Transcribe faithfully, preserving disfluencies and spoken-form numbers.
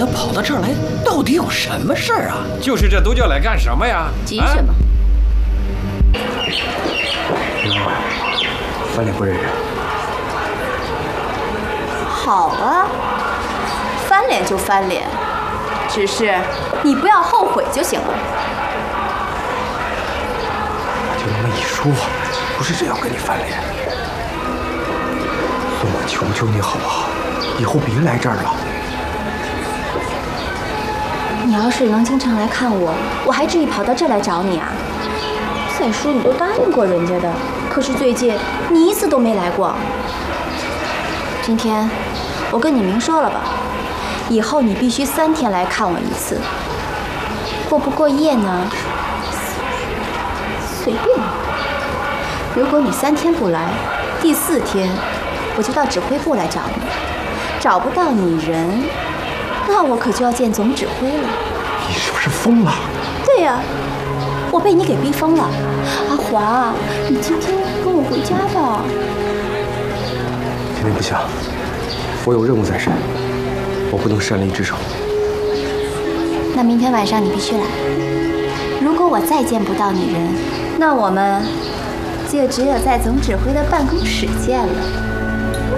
他跑到这儿来，到底有什么事儿啊？ 就是这都叫来干什么呀？ 急什么？ 员外，翻脸不认人。 好啊，翻脸就翻脸，只是你不要后悔就行了。 就那么一说，不是真要跟你翻脸。算我求求你好不好？以后别来这儿了。 你要是能经常来看我，我还至于跑到这儿来找你啊？再说你都答应过人家的，可是最近你一次都没来过。今天我跟你明说了吧，以后你必须三天来看我一次。过不过夜呢？随便你。如果你三天不来，第四天我就到指挥部来找你。找不到你人，那我可就要见总指挥了。 你是不是疯了？ 对呀、啊，我被你给逼疯了。阿华，你今天跟我回家吧。 今天不行，我有任务在身，我不能擅离职守。 那明天晚上你必须来。如果我再见不到你人，那我们就只有在总指挥的办公室见了。